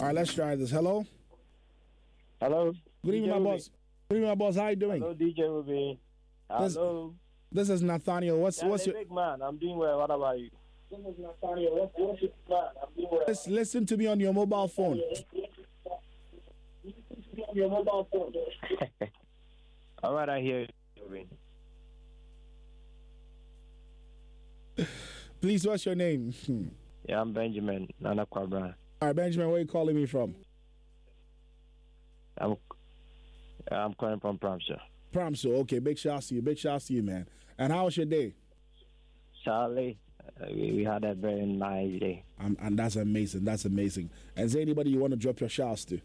right, let's try this. Hello. Hello. Good evening, my boss. Good evening, my boss. How you doing? Hello, DJ Ruby. Hello. This is Nathaniel. What's your big man? I'm doing well. What about you? This is Nathaniel. What's your man? I'm doing well. Listen to me on your mobile phone. Your mobile phone. All right, I hear you. Please, what's your name? Yeah, I'm Benjamin Nana Kwabra. All right, Benjamin, where are you calling me from? I'm calling from Pramso. Pramso, okay. Big shout to you. Big shout to you, man. And how was your day? Charlie, we had a very nice day. And that's amazing. That's amazing. And is there anybody you want to drop your shouts to?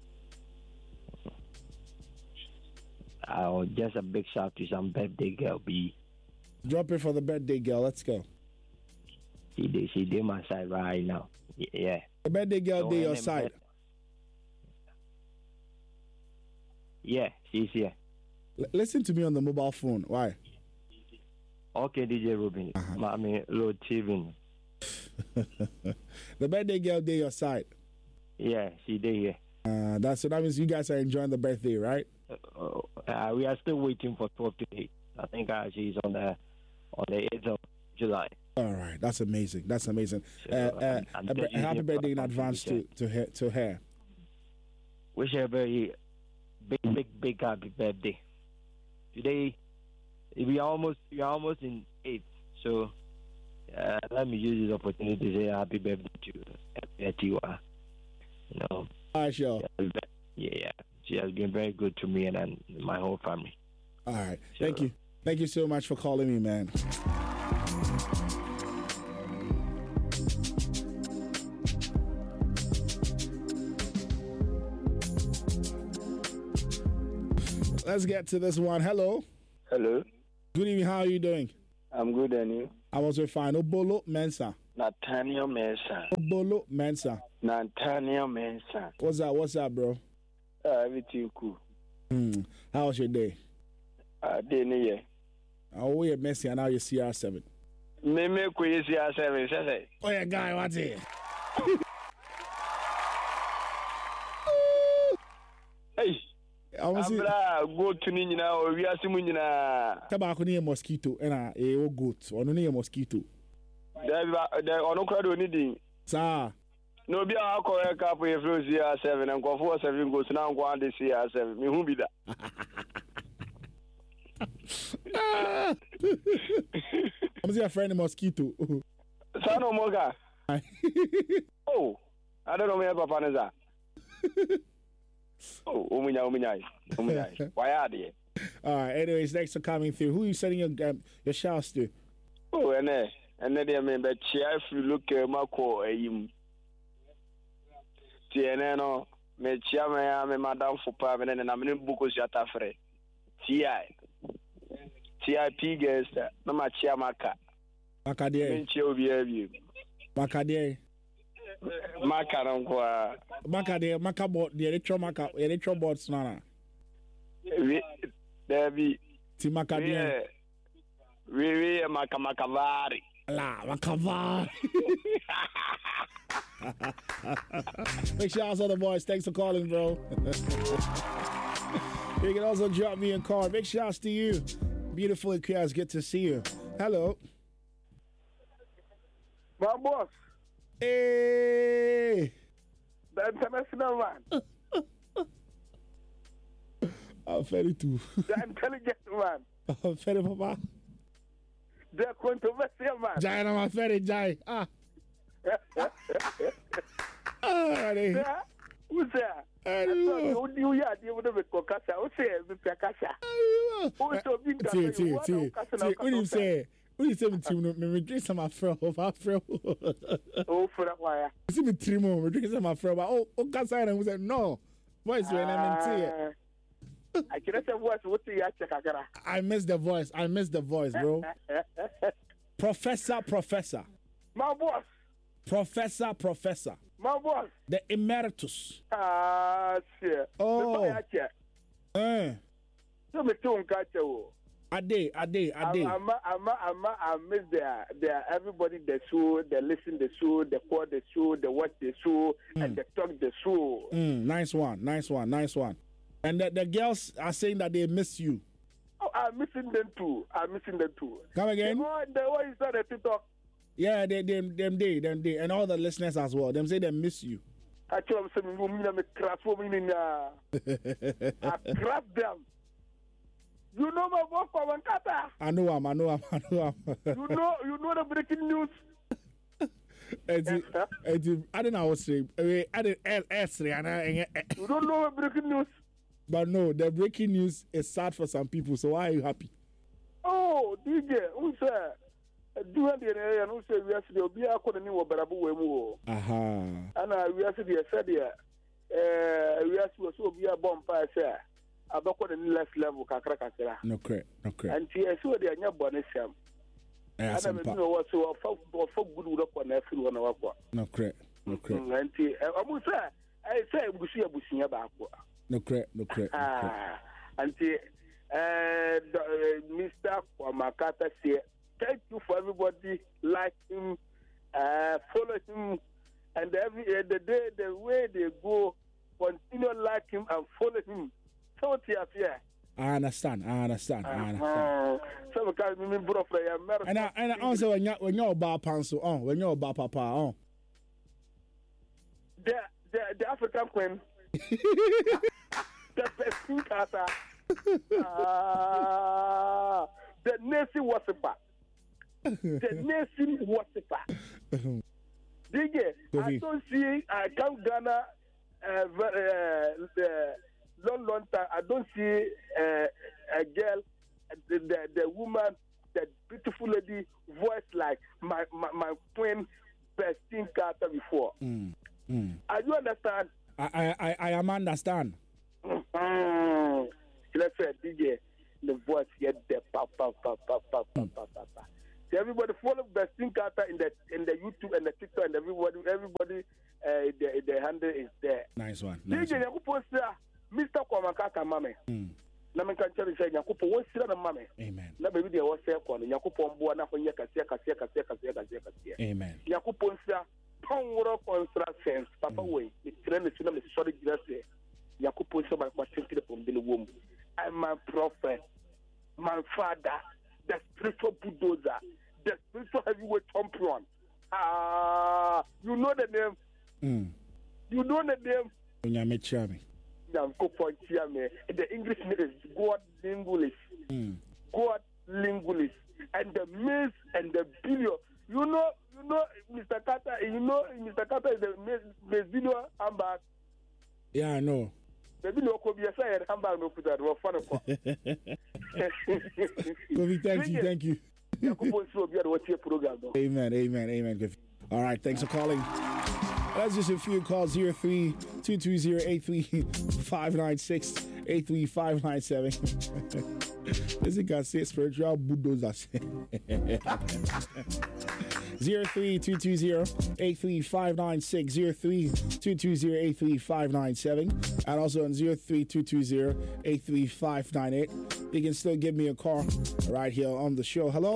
Just a big shout to some birthday girl, B. Drop it for the birthday girl. Let's go. She did my side right now. Yeah. The birthday girl did your side. Yeah, she's here. Listen to me on the mobile phone. Why? Okay, DJ Ruben. Mommy, Lord TV. The birthday girl did your side. Yeah, she did here. So that means you guys are enjoying the birthday, right? We are still waiting for 12 to 8. I think she's on the 8th of July. All right, that's amazing. That's amazing. Happy birthday in advance to her. Wish her a very big happy birthday. Today we are almost in 8th, so let me use this opportunity to say happy birthday to Tiwa. You know. All right, sure. Yeah. She has been very good to me and my whole family. All right. So, Thank you so much for calling me, man. Let's get to this one. Hello. Hello. Good evening. How are you doing? I'm good, and you? I was fine. Obolo Mensa. Nathaniel Mensa. Obolo Mensa. Nathaniel Mensa. What's up, bro? Everything cool. How was your day? Day ni ye. Oh, you're Messi and now you're CR7. Me CR7, say. Oh, yeah, guy, what's it? Hey. Abra go to ni nyina o wiase mu nyina. Tabako ni mosquito na o goat. Ono ni mosquito. Da ono kra do ni din. Sa. No bi a akọ ka for CR7 and go for 7 goes na nko ande CR7. Me hu bi da. I'm your friend mosquito. Sano moga. Oh, I don't know me papa neza. Oh, umunya. Why are they? All right. Anyways, thanks for coming through. Who are you sending your shouts to? Oh, and they mean that if you look at my call, TNN, me chia me madam for private and I'm in book of Jatafre. TIP guest, no my chia maka. Macadie. Macaron, Macabot, the electro bots, Nana. There be Timacadie. We Macamacavari. La Macavar. Make sure I saw the voice. Thanks for calling, bro. You can also drop me a card. Big shouts to you. Beautiful Kias, good to see you. Hello. My boss. Hey. The international man. I'm very too. The intelligent man. I'm very papa. The controversial man. Jai, I'm very Jai. Who's there? You are the one with Kokasa. Who's there with Kakasa? What do you say? What do you say to me? We drink some afro. Oh, for a while. You see me 3 more. We drink some afro. Oh, Kasa, and we said no. Voice when I'm in I can't say what you are. I miss the voice, bro. Professor. My boss. Professor. My boss. The emeritus. Shit. Oh. So me too catch you. I miss their everybody the show, they listen the show, they call the show, they watch the show, and they talk the show. Nice one. And the girls are saying that they miss you. Oh, I'm missing them too. Come again? The one you saw the TikTok. Yeah, them day, and all the listeners as well. Them say they miss you. Actually, I'm saying, I crash them. You know my work for Mankata. I know him. You know the breaking news. I don't know what to say. You don't know the breaking news. But no, the breaking news is sad for some people. So why are you happy? Oh, DJ, who said? Do you know who said we have to be a corner new Barabu? Aha. And we have to be a said here. We have to also be a bomb fire, sir. About the next level, Kakrakasera. No correct. And here, so they are not Bonesiam. And I don't know what so for good look on every one of our. No correct. And I say, we see a bushing about. No correct. And Mr. Kwamakata say, thank you for everybody like him, follow him, and the day, the way they go, continue like him and follow him. So I understand. So because me bro for your and I also when you're about pencil when you're about papa the African queen. The best kata. The nation worshiper. DJ, I don't see I come Ghana long time. I don't see a girl, the woman, the beautiful lady voice like my twin Bestin Carter before. Are you understand? I am understand. Let's say DJ, the voice get there, pa. So everybody follow Bestin Carter in the YouTube and the TikTok and everybody the handle is there. Nice one. DJ, you post Mr. Kwamakata mame. Na me kan chere say Nyakupo won sira na mame. Amen. Na baby de wo say ko no Nyakupo mbo na kwanya kasia. Amen. Nyakupo sira pawro constructions papa we. Me train me me sorry gira say Nyakupo so ba kwa thinking from the womb. I'm my prophet, my father, the spiritual bulldozer, the spiritual heavyweight champion. You know the name. You know the name. Onyamechame. The English name is God Linguist. God Linguist. And the miss and the billion. You know, Mr. Carter, Mr. Carter is the Miss Billion handbag. Yeah, I know. The billion could be a side handbag, no put that. We're fun of Thank you. Amen. All right, thanks for calling. That's just a few calls. 03-220-83596, 83597. This guy says spiritual bulldozer. 03-220-83596, 03-220-83597, and also on 03-220-83598. You can still give me a call right here on the show. Hello?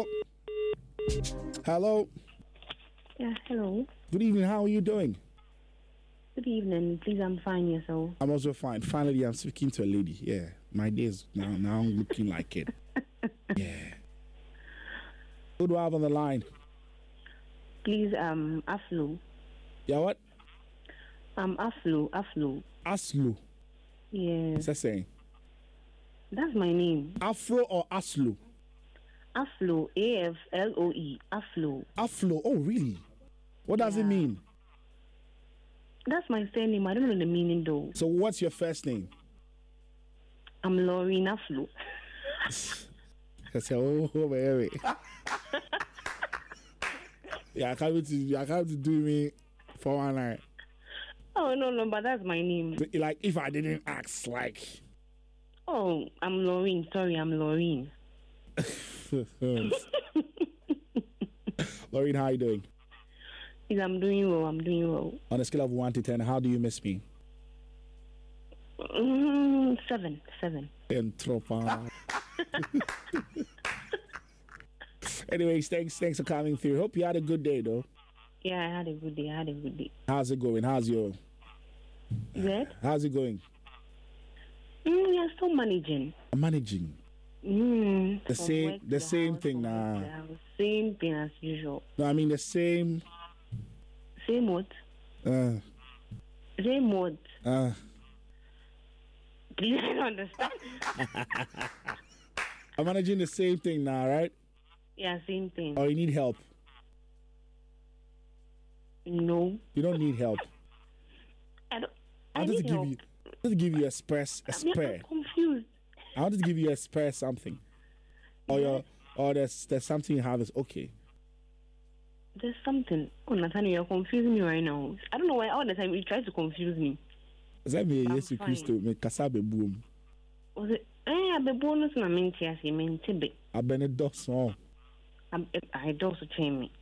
Yeah, hello. Good evening. How are you doing? Good evening. Please, I'm fine. Yourself? I'm also fine. Finally, I'm speaking to a lady. Yeah, my days now I'm looking like it. Yeah. Who do I have on the line? Please, Aflo. Yeah, what? Aflo. Aslu. Yes. What's that saying? That's my name. Afro or Aslu? Aflo. AFLOE. Aflo. Aflo. Oh, really? What does it mean? That's my surname. I don't know the meaning though. So what's your first name? I'm Loreen Aflo. I said, oh, baby. Yeah, I can't do me for one night. Oh, no, but that's my name. Like, if I didn't ask, like... Oh, I'm Loreen. Sorry, I'm Loreen. Loreen, how are you doing? I'm doing well. On a scale of 1 to 10, how do you miss me? 7. Entropa. Anyways, thanks for coming through. Hope you had a good day, though. Yeah, I had a good day. How's it going? How's it going? We are still managing. Managing. The same thing now. Same thing as usual. No, I mean the same. Same what? Same what? Please, I don't understand. I'm managing the same thing now, right? Yeah, same thing. Or you need help? No. You don't need help. I need help. Just give you a spare. I'm confused. I wanted to give you a spare something. Or there's something you have is okay. There's something. Oh, Nathaniel, you're confusing me right now. I don't know why all the time you try to confuse me. Is that me? Yes, Christo. Me kasabe boom. Was it? The bonus na minti as you mean tibe. I been a dog song. I don't change me.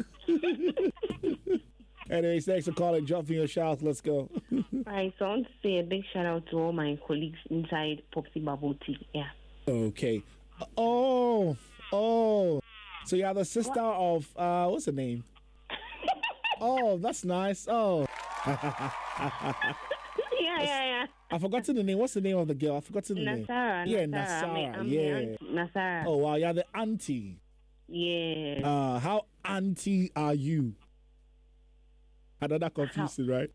Anyways, thanks for calling. Jump in your shout. Let's go. Right, so I want to say a big shout out to all my colleagues inside Popsy Bubble Tea. Yeah. Okay. Oh. So you're the sister of what's her name? Oh, that's nice. Oh. Yeah. I forgot the name. What's the name of the girl? I forgot the name. Nasara. Nasara. Oh wow, you're the auntie. Yeah. How auntie are you? I know that confusing, right?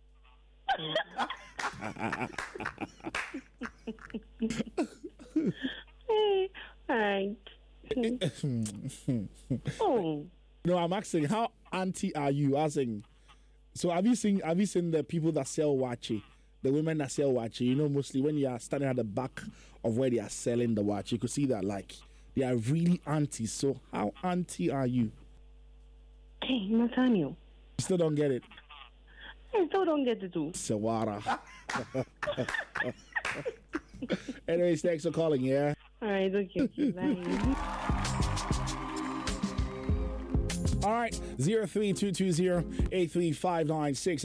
Right. Oh. No, I'm asking how auntie are you? Asking. So have you seen the people that sell wachi? The women that sell wachi, you know, mostly when you are standing at the back of where they are selling the wachi, you could see that like they are really aunties. So how auntie are you? Hey, Nathaniel. You still don't get it? I still don't get it too. Sawara. Anyways, thanks for calling, yeah? Alright, okay. Bye. All right, 03220-83596.